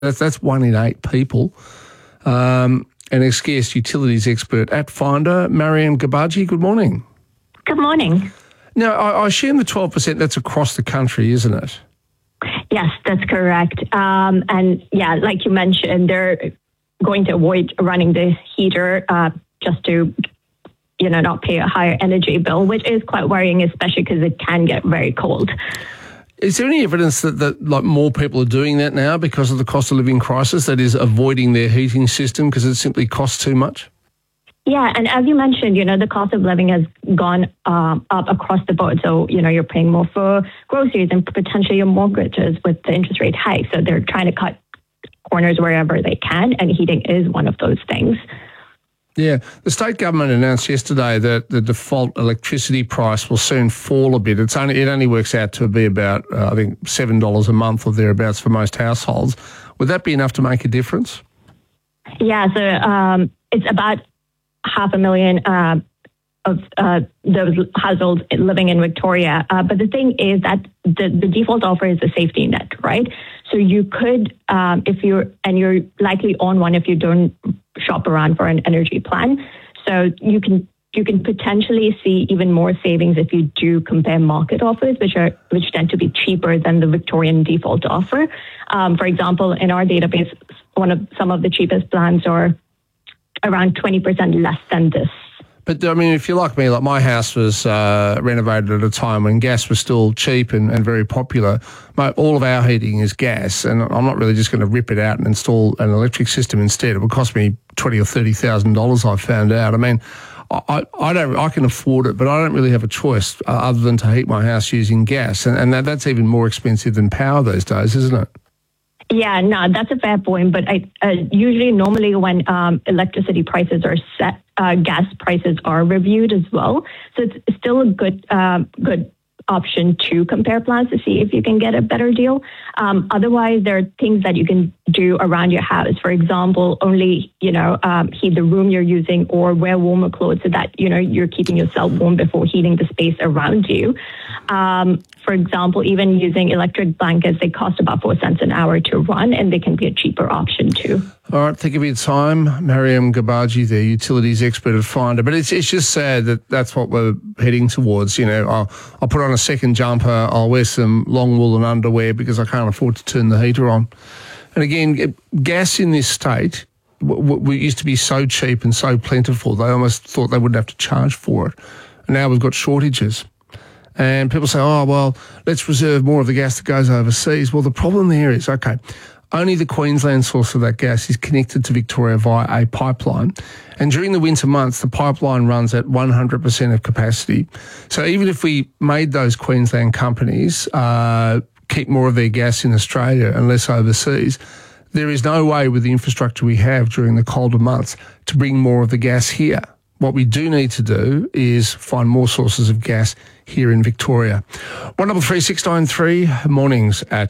That's 1 in 8 people. And a scarce utilities expert at Finder, Mariam Gabarji. Good morning. Good morning. Now, I assume the 12%, that's across the country, isn't it? Yes, that's correct. And yeah, like you mentioned, they're going to avoid running the heater just to, not pay a higher energy bill, which is quite worrying, especially because it can get very cold. Is there any evidence that more people are doing that now because of the cost of living crisis, that is avoiding their heating system because it simply costs too much? Yeah, and as you mentioned, the cost of living has gone up across the board. So, you're paying more for groceries and potentially your mortgages with the interest rate hike. So they're trying to cut corners wherever they can, and heating is one of those things. Yeah, the state government announced yesterday that the default electricity price will soon fall a bit. It only works out to be about, I think, $7 a month or thereabouts for most households. Would that be enough to make a difference? Yeah, so it's about 500,000 of those households living in Victoria. But the thing is that the default offer is a safety net, right? So you could, if you're likely on one if you don't shop around for an energy plan. So you can potentially see even more savings if you do compare market offers, which tend to be cheaper than the Victorian default offer. For example, in our database, some of the cheapest plans are around 20% less than this. But, I mean, if you're like me, like my house was renovated at a time when gas was still cheap and very popular. All of our heating is gas, and I'm not really just going to rip it out and install an electric system instead. It would cost me $20,000 or $30,000, I found out. I mean, I can afford it, but I don't really have a choice other than to heat my house using gas. And that's even more expensive than power these days, isn't it? Yeah, no, that's a fair point. But normally when electricity prices are set, gas prices are reviewed as well. So it's still a good option to compare plans to see if you can get a better deal. Otherwise, there are things that you can do around your house. For example, only, heat the room you're using or wear warmer clothes so that, you're keeping yourself warm before heating the space around you. For example, even using electric blankets, they cost about 4 cents an hour to run, and they can be a cheaper option too. All right, thank you for your time. Mariam Gabarji, the utilities expert at Finder. But it's just sad that that's what we're heading towards. I'll put on a second jumper, I'll wear some long woolen underwear because I can't afford to turn the heater on. And again, gas in this state we used to be so cheap and so plentiful, they almost thought they wouldn't have to charge for it. And now we've got shortages. And people say, oh, well, let's reserve more of the gas that goes overseas. Well, the problem there is, okay, only the Queensland source of that gas is connected to Victoria via a pipeline. And during the winter months, the pipeline runs at 100% of capacity. So even if we made those Queensland companies keep more of their gas in Australia and less overseas, there is no way with the infrastructure we have during the colder months to bring more of the gas here. What we do need to do is find more sources of gas here in Victoria. 133693 mornings at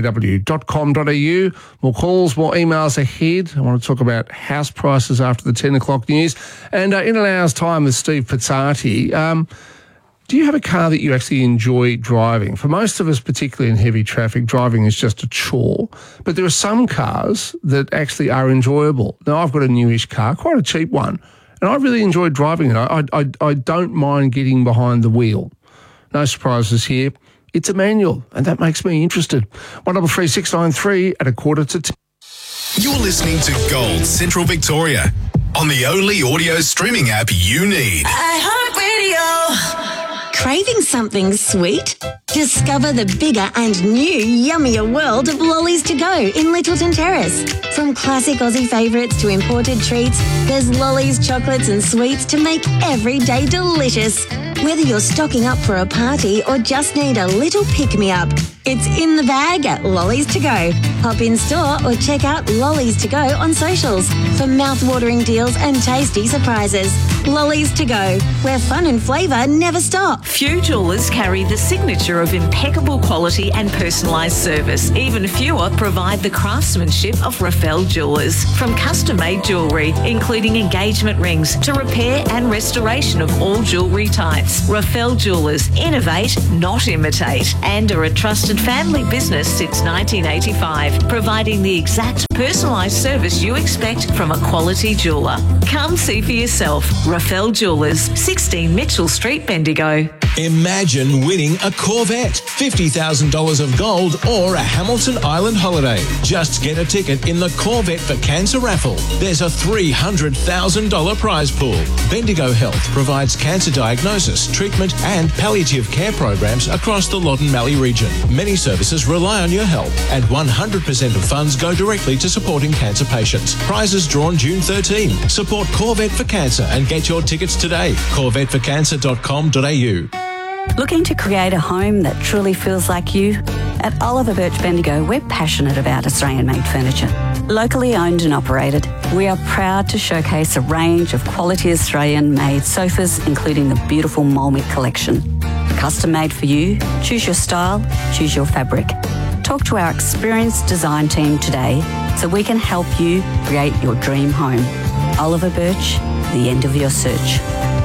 3aw.com.au. More calls, more emails ahead. I want to talk about house prices after the 10 o'clock news. And in an hour's time with Steve Pizzati, do you have a car that you actually enjoy driving? For most of us, particularly in heavy traffic, driving is just a chore. But there are some cars that actually are enjoyable. Now, I've got a newish car, quite a cheap one, and I really enjoy driving it. I don't mind getting behind the wheel. No surprises here. It's a manual, and that makes me interested. 133693 at 10:15. You're listening to Gold Central Victoria on the only audio streaming app you need. iHeartRadio. Craving something sweet? Discover the bigger and new yummier world of Lollies to Go in Littleton Terrace. From classic Aussie favourites to imported treats, there's Lollies, chocolates and sweets to make every day delicious. Whether you're stocking up for a party or just need a little pick-me-up, it's in the bag at Lollies to Go. Hop in store or check out Lollies to Go on socials for mouth-watering deals and tasty surprises. Lollies to Go, where fun and flavour never stop. Few jewellers carry the signature of impeccable quality and personalised service. Even fewer provide the craftsmanship of Rafael Jewellers. From custom-made jewellery, including engagement rings, to repair and restoration of all jewellery types. Rafael Jewellers innovate, not imitate, and are a trusted and family business since 1985, providing the exact personalised service you expect from a quality jeweller. Come see for yourself. Rafael Jewellers, 16 Mitchell Street, Bendigo. Imagine winning a Corvette, $50,000 of gold, or a Hamilton Island holiday. Just get a ticket in the Corvette for Cancer raffle. There's a $300,000 prize pool. Bendigo Health provides cancer diagnosis, treatment and palliative care programs across the Loddon Mallee region. Many services rely on your help, and 100% of funds go directly to supporting cancer patients. Prizes drawn June 13. Support Corvette for Cancer and get your tickets today. corvetteforcancer.com.au. Looking to create a home that truly feels like you? At Oliver Birch Bendigo, we're passionate about Australian-made furniture. Locally owned and operated, we are proud to showcase a range of quality Australian-made sofas, including the beautiful Molmit collection. Custom made for you, choose your style, choose your fabric. Talk to our experienced design team today so we can help you create your dream home. Oliver Birch, the end of your search.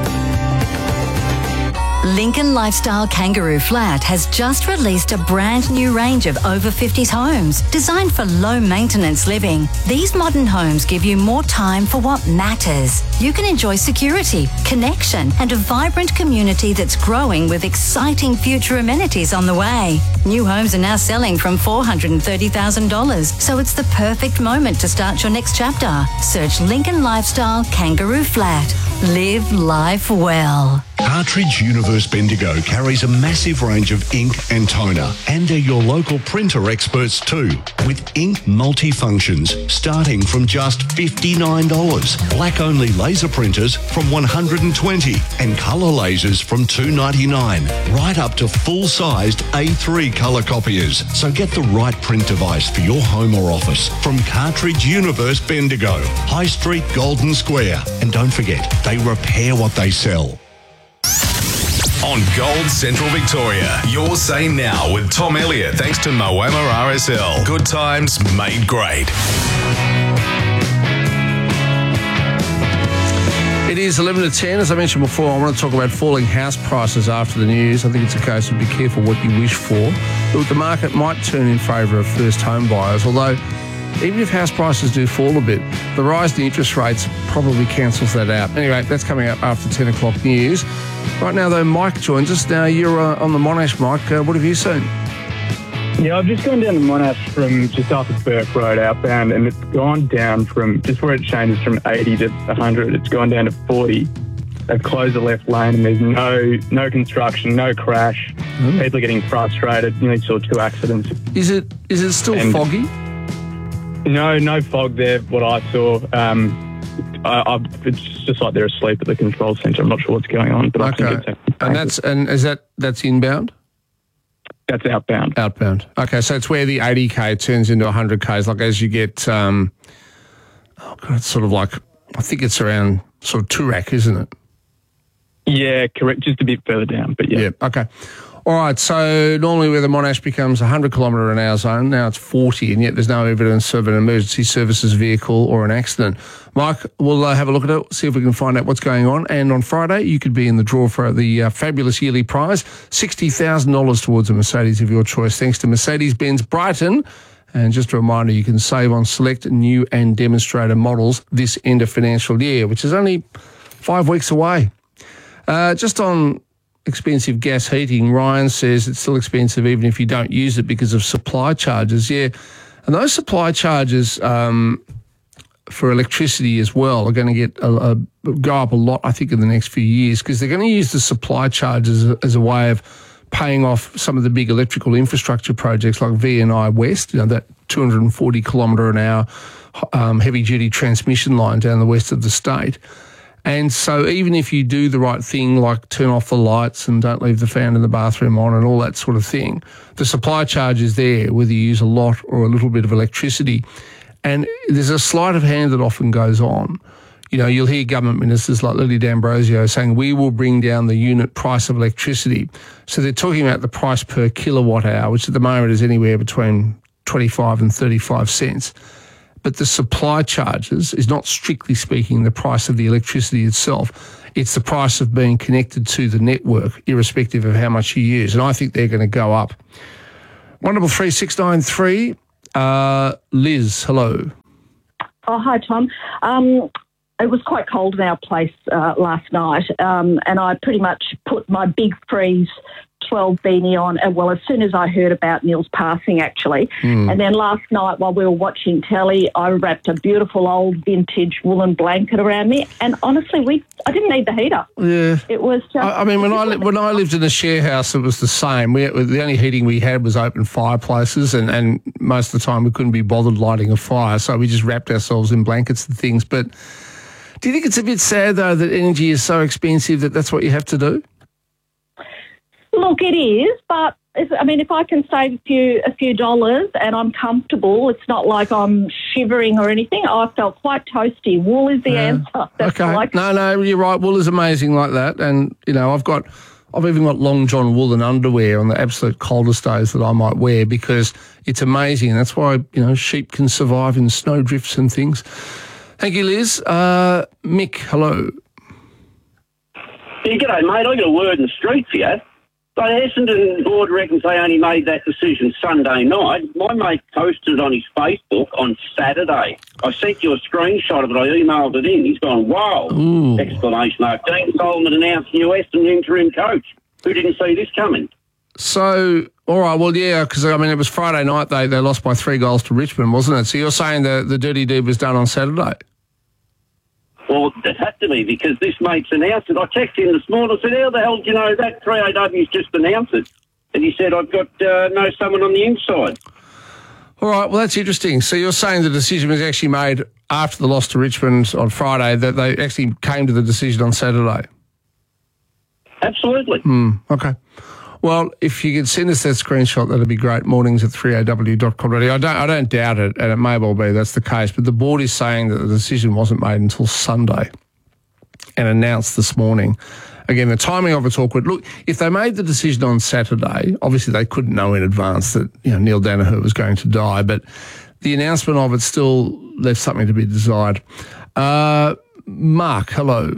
Lincoln Lifestyle Kangaroo Flat has just released a brand new range of over 50s homes designed for low maintenance living. These modern homes give you more time for what matters. You can enjoy security, connection, and a vibrant community that's growing with exciting future amenities on the way. New homes are now selling from $430,000, so it's the perfect moment to start your next chapter. Search Lincoln Lifestyle Kangaroo Flat. Live life well. Cartridge Universe Bendigo carries a massive range of ink and toner, and they're your local printer experts too, with ink multifunctions starting from just $59, black-only laser printers from $120, and colour lasers from $299, right up to full-sized A3 colour copiers. So get the right print device for your home or office from Cartridge Universe Bendigo, High Street, Golden Square. And don't forget, they repair what they sell. On Gold Central Victoria, your say now with Tom Elliott, thanks to Moama RSL. Good times made great. It is 11 to 10. As I mentioned before, I want to talk about falling house prices after the news. I think it's a case of be careful what you wish for. Look, the market might turn in favour of first home buyers, although even if house prices do fall a bit, the rise in interest rates probably cancels that out. Anyway, that's coming up after 10 o'clock news. Right now, though, Mike joins us. Now, you're on the Monash, Mike. What have you seen? Yeah, I've just gone down to Monash from just after Burke Road outbound, and it's gone down from just where it changes from 80 to 100. It's gone down to 40. They've closed the left lane, and there's no construction, no crash. People are getting frustrated. Nearly saw 2 accidents. Is it still foggy? No fog there. What I saw, it's just like they're asleep at the control centre. I'm not sure what's going on, but I think it's that's inbound. That's outbound. Outbound. Okay, so it's where the 80k turns into 100k's. Like as you get, it's sort of like I think it's around sort of Toorak, isn't it? Yeah, correct. Just a bit further down, but yeah. Yeah. Okay. All right, so normally where the Monash becomes 100 kilometre an hour zone, now it's 40, and yet there's no evidence of an emergency services vehicle or an accident. Mike, we'll have a look at it, see if we can find out what's going on. And on Friday, you could be in the draw for the fabulous yearly prize, $60,000 towards a Mercedes of your choice, thanks to Mercedes-Benz Brighton. And just a reminder, you can save on select new and demonstrator models this end of financial year, which is only 5 weeks away. Just on expensive gas heating, Ryan says it's still expensive even if you don't use it because of supply charges. Yeah, and those supply charges for electricity as well are going to go up a lot, I think, in the next few years, because they're going to use the supply charges as a way of paying off some of the big electrical infrastructure projects like VNI West, that 240 kilometre an hour heavy-duty transmission line down the west of the state. And so even if you do the right thing, like turn off the lights and don't leave the fan in the bathroom on and all that sort of thing, the supply charge is there, whether you use a lot or a little bit of electricity. And there's a sleight of hand that often goes on. You'll hear government ministers like Lily D'Ambrosio saying, we will bring down the unit price of electricity. So they're talking about the price per kilowatt hour, which at the moment is anywhere between 25 and 35 cents. But the supply charges is not, strictly speaking, the price of the electricity itself. It's the price of being connected to the network, irrespective of how much you use. And I think they're going to go up. 133693. Liz, hello. Oh, hi, Tom. It was quite cold in our place last night, and I pretty much put my big freeze 12 beanie on, as soon as I heard about Neil's passing, actually. And then last night, while we were watching telly, I wrapped a beautiful old vintage woolen blanket around me, and honestly, I didn't need the heater. Yeah. It was just... I mean, when I lived in a share house, it was the same. The only heating we had was open fireplaces, and most of the time we couldn't be bothered lighting a fire, so we just wrapped ourselves in blankets and things. But do you think it's a bit sad, though, that energy is so expensive that that's what you have to do? Look, it is, but if I can save a few dollars and I'm comfortable, it's not like I'm shivering or anything. I felt quite toasty. Wool is the answer. That's okay. No, you're right. Wool is amazing like that, and I've even got long john woolen underwear on the absolute coldest days that I might wear because it's amazing, and that's why sheep can survive in snowdrifts and things. Thank you, Liz. Mick, hello. Yeah, g'day, mate. I got a word in the street for you. So Essendon board reckons they only made that decision Sunday night. My mate posted it on his Facebook on Saturday. I sent you a screenshot of it. I emailed it in. He's gone, wow! Ooh. Exclamation mark. Dean Solomon announced new Essendon interim coach. Who didn't see this coming? So, all right, well, yeah, because, it was Friday night they lost by 3 goals to Richmond, wasn't it? So you're saying the dirty deed was done on Saturday? Well, it had to be because this mate's announced it. I texted him this morning. I said, how the hell do you know that 3AW's just announced it? And he said, I've got know someone on the inside. All right, well, that's interesting. So you're saying the decision was actually made after the loss to Richmond on Friday, that they actually came to the decision on Saturday? Absolutely. Okay. Well, if you could send us that screenshot, that'd be great. Mornings@3aw.com.au. I don't doubt it, and it may well be that's the case, but the board is saying that the decision wasn't made until Sunday and announced this morning. Again, the timing of it's awkward. Look, if they made the decision on Saturday, obviously they couldn't know in advance that Neil Daniher was going to die, but the announcement of it still left something to be desired. Mark, hello.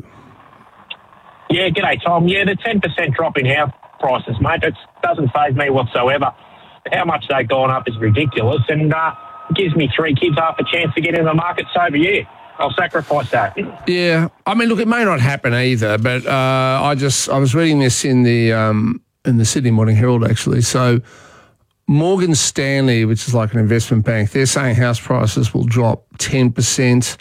Yeah, g'day, Tom. Yeah, the 10% drop in house prices, mate, that doesn't faze me whatsoever. How much they've gone up is ridiculous, and gives me 3 kids half a chance to get in the market over year. I'll sacrifice that. Yeah, look, it may not happen either, but I was reading this in the Sydney Morning Herald actually. So Morgan Stanley, which is like an investment bank, they're saying house prices will drop 10%.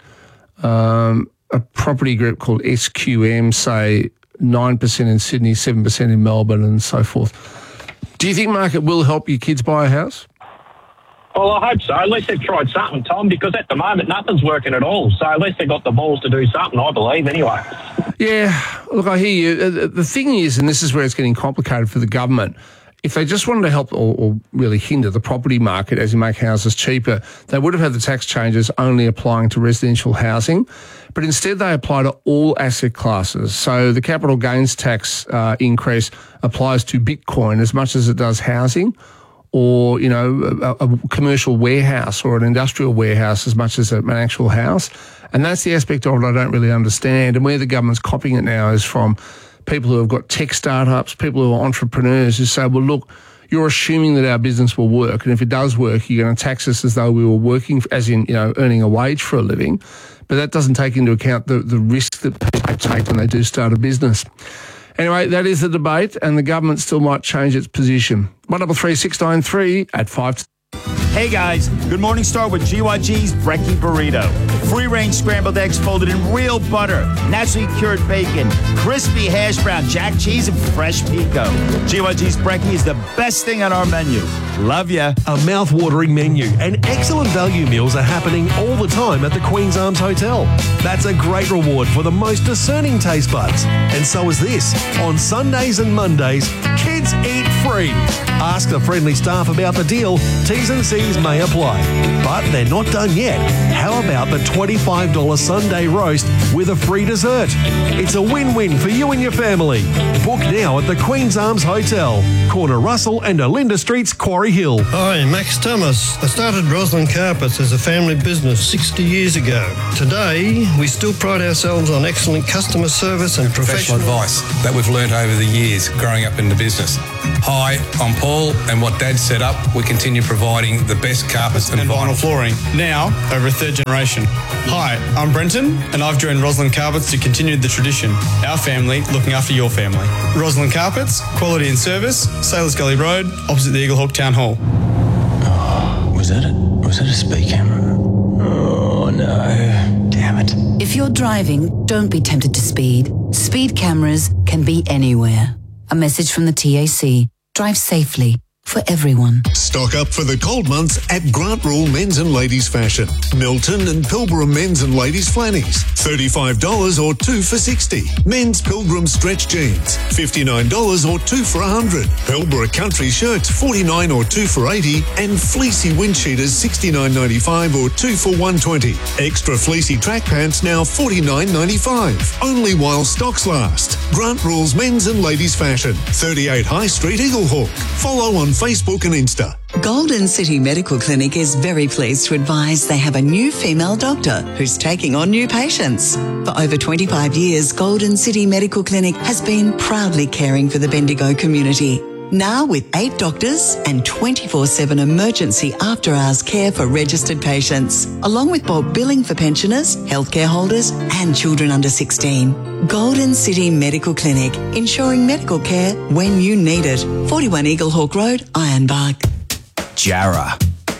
A property group called SQM say 9% in Sydney, 7% in Melbourne, and so forth. Do you think, Mark, it will help your kids buy a house? Well, I hope so. At least they've tried something, Tom, because at the moment nothing's working at all. So at least they've got the balls to do something, I believe, anyway. Yeah, look, I hear you. The thing is, and this is where it's getting complicated for the government, if they just wanted to help or really hinder the property market as you make houses cheaper, they would have had the tax changes only applying to residential housing. But instead they apply to all asset classes. So the capital gains tax increase applies to Bitcoin as much as it does housing, or, a commercial warehouse or an industrial warehouse as much as an actual house. And that's the aspect of it I don't really understand. And where the government's copying it now is from people who have got tech startups, people who are entrepreneurs who say, well, look, you're assuming that our business will work. And if it does work, you're going to tax us as though we were working, as in, earning a wage for a living. But that doesn't take into account the risk that people take when they do start a business. Anyway, that is the debate, and the government still might change its position. 133693 at 5. Hey guys, good morning. Start with GYG's Brekkie Burrito. Free-range scrambled eggs folded in real butter, naturally cured bacon, crispy hash brown, jack cheese, and fresh pico. GYG's Brekkie is the best thing on our menu. Love ya. A mouth-watering menu and excellent value meals are happening all the time at the Queen's Arms Hotel. That's a great reward for the most discerning taste buds. And so is this. On Sundays and Mondays, kids eat free. Ask the friendly staff about the deal. T's and C's may apply. But they're not done yet. How about the $25 Sunday roast with a free dessert? It's a win-win for you and your family. Book now at the Queen's Arms Hotel, corner Russell and Olinda Streets, Quarry Hill. Hi, Max Thomas. I started Roslyn Carpets as a family business 60 years ago. Today, we still pride ourselves on excellent customer service and professional advice that we've learnt over the years growing up in the business. Hi, I'm Paul, and what Dad set up, we continue providing the best carpets and vinyl flooring, now over a third generation. Hi, I'm Brenton, and I've joined Roslyn Carpets to continue the tradition. Our family looking after your family. Roslyn Carpets, quality and service, Sailors Gully Road, opposite the Eaglehawk Town Hall. Was that a speed camera? Oh no, damn it. If you're driving, don't be tempted to speed. Speed cameras can be anywhere. A message from the TAC. Drive safely for everyone. Stock up for the cold months at Grant Rule Men's and Ladies Fashion. Milton and Pilbara Men's and Ladies Flannies, $35 or 2 for $60. Men's Pilgrim Stretch Jeans, $59 or 2 for $100. Pilbara Country Shirts, $49 or 2 for $80. And Fleecy Wind Cheaters, $69.95 or 2 for $120. Extra Fleecy Track Pants now $49.95. Only while stocks last. Grant Rule's Men's and Ladies Fashion, 38 High Street, Eaglehawk. Follow on Facebook and Insta. Golden City Medical Clinic is very pleased to advise they have a new female doctor who's taking on new patients. For over 25 years, Golden City Medical Clinic has been proudly caring for the Bendigo community. Now with 8 doctors and 24/7 emergency after-hours care for registered patients, along with bulk billing for pensioners, healthcare holders and children under 16. Golden City Medical Clinic, ensuring medical care when you need it. 41 Eaglehawk Road, Ironbark. Jarrah.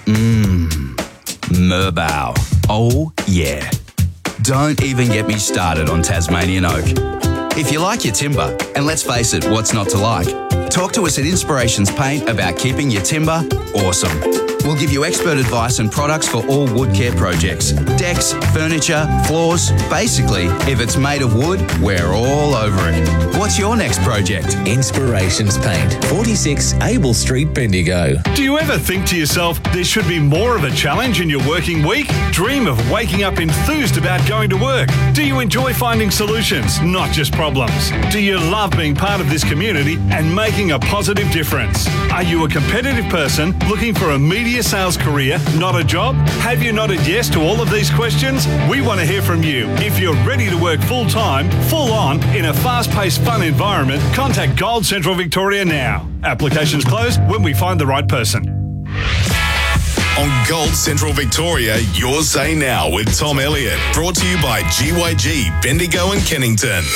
Merbau. Oh, yeah. Don't even get me started on Tasmanian oak. If you like your timber, and let's face it, what's not to like? Talk to us at Inspirations Paint about keeping your timber awesome. We'll give you expert advice and products for all wood care projects. Decks, furniture, floors. Basically, if it's made of wood, we're all over it. What's your next project? Inspirations Paint, 46 Abel Street, Bendigo. Do you ever think to yourself, there should be more of a challenge in your working week? Dream of waking up enthused about going to work? Do you enjoy finding solutions, not just problems? Do you love being part of this community and making a positive difference? Are you a competitive person looking for a media sales career, not a job? Have you nodded yes to all of these questions? We want to hear from you. If you're ready to work full-time, full-on, in a fast-paced, fun environment, contact Gold Central Victoria now. Applications close when we find the right person. On Gold Central Victoria, your say now with Tom Elliott. Brought to you by GYG, Bendigo and Kennington.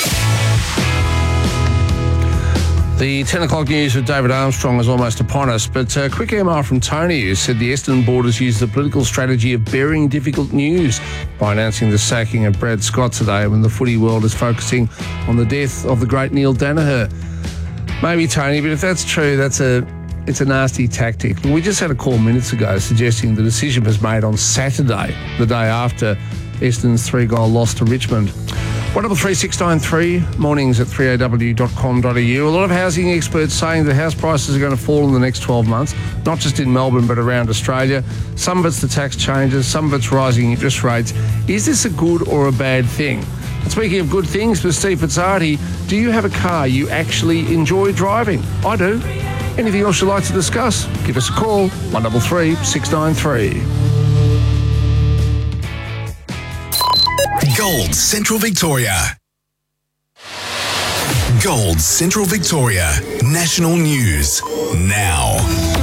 The 10 o'clock news with David Armstrong is almost upon us, but a quick email from Tony, who said the Essendon board has used the political strategy of burying difficult news by announcing the sacking of Brad Scott today when the footy world is focusing on the death of the great Neil Danaher. Maybe, Tony, but if that's true, it's a nasty tactic. We just had a call minutes ago suggesting the decision was made on Saturday, the day after Essendon's 3-goal loss to Richmond. 133693, mornings at 3aw.com.au. A lot of housing experts saying that house prices are going to fall in the next 12 months, not just in Melbourne but around Australia. Some of it's the tax changes, some of it's rising interest rates. Is this a good or a bad thing? And speaking of good things, with Steve Pizzardi, do you have a car you actually enjoy driving? I do. Anything else you'd like to discuss? Give us a call, 133693. Gold Central Victoria. Gold Central Victoria. National news now.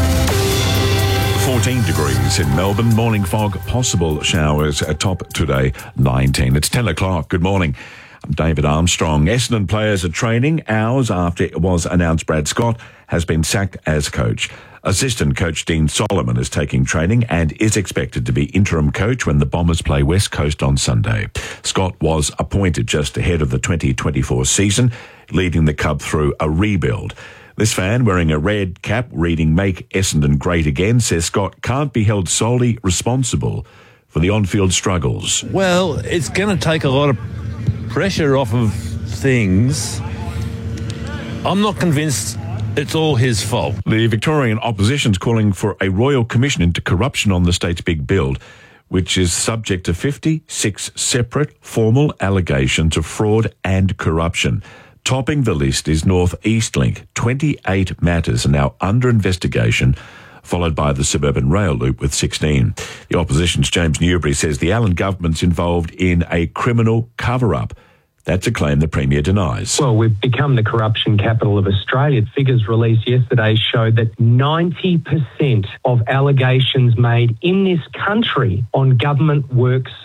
14 degrees in Melbourne. Morning fog, possible showers at top today, 19. It's 10 o'clock. Good morning. I'm David Armstrong. Essendon players are training hours after it was announced Brad Scott has been sacked as coach. Assistant coach Dean Solomon is taking training and is expected to be interim coach when the Bombers play West Coast on Sunday. Scott was appointed just ahead of the 2024 season, leading the club through a rebuild. This fan, wearing a red cap reading "Make Essendon Great Again," says Scott can't be held solely responsible for the on-field struggles. Well, it's going to take a lot of pressure off of things. I'm not convinced it's all his fault. The Victorian opposition's calling for a royal commission into corruption on the state's big build, which is subject to 56 separate formal allegations of fraud and corruption. Topping the list is North East Link. 28 matters are now under investigation, followed by the suburban rail loop with 16. The opposition's James Newbury says the Allen government's involved in a criminal cover-up. That's a claim the Premier denies. Well, we've become the corruption capital of Australia. Figures released yesterday showed that 90% of allegations made in this country on government works